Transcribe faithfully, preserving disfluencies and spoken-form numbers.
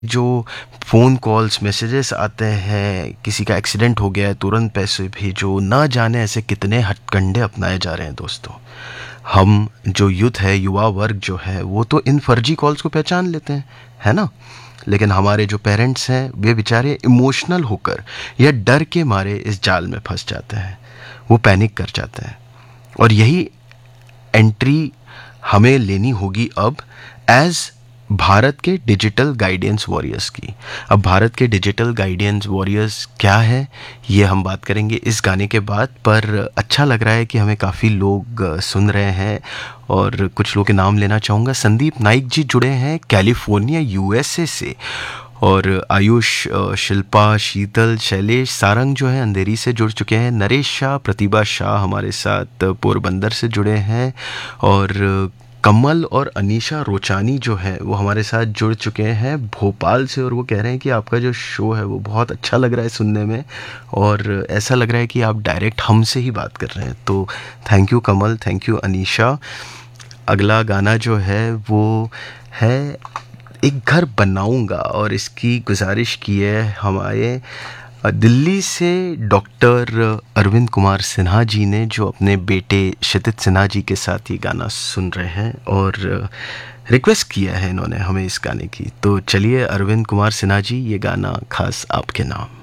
जो phone calls messages आते हैं, किसी का एक्सीडेंट हो गया है तुरंत पैसे भेजो, ना जाने ऐसे कितने हथकंडे अपनाए जा रहे हैं दोस्तों। हम जो यूथ है, युवा वर्ग जो है, वो तो इन फर्जी कॉल्स को पहचान लेते हैं, है ना? लेकिन हमारे जो पेरेंट्स हैं वे बेचारे इमोशनल होकर या डर के मारे इस जाल में फंस जाते हैं, वो पैनिक कर जाते हैं। और यही एंट्री हमें लेनी होगी अब एज भारत के डिजिटल गाइडेंस वॉरियर्स की। अब भारत के डिजिटल गाइडेंस वॉरियर्स क्या है, ये हम बात करेंगे इस गाने के बाद। पर अच्छा लग रहा है कि हमें काफ़ी लोग अ, सुन रहे हैं और कुछ लोग के नाम लेना चाहूँगा। संदीप नाइक जी जुड़े हैं कैलिफोर्निया यूएसए से, और आयुष, अ, शिल्पा, शीतल, शैलेश, सारंग जो है अंधेरी से जुड़ चुके हैं। नरेश शाह, प्रतिभा शाह हमारे साथ पोरबंदर से जुड़े हैं, और कमल और अनीशा रोचानी जो है वो हमारे साथ जुड़ चुके हैं भोपाल से, और वो कह रहे हैं कि आपका जो शो है वो बहुत अच्छा लग रहा है सुनने में, और ऐसा लग रहा है कि आप डायरेक्ट हमसे ही बात कर रहे हैं। तो thank you Kamal, thank you Anisha. अगला गाना जो है वो है एक घर बनाऊंगा, और इसकी गुजारिश की है हमारे अ, दिल्ली से डॉक्टर अरविंद कुमार सिन्हा जी ने, जो अपने बेटे क्षितिज सिन्हा जी के साथ ये गाना सुन रहे हैं, और रिक्वेस्ट किया है इन्होंने हमें इस गाने की। तो चलिए अरविंद कुमार सिन्हा जी, ये गाना खास आपके नाम।